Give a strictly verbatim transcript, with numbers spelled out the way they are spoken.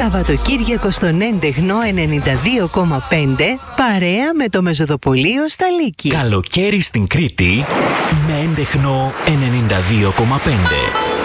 Σαββατοκύριακο στον έντεχνο ενενήντα δύο κόμμα πέντε, παρέα με το Μεζοδοπολείο στα Λύκη. Καλοκαίρι στην Κρήτη με έντεχνο ενενήντα δύο κόμμα πέντε.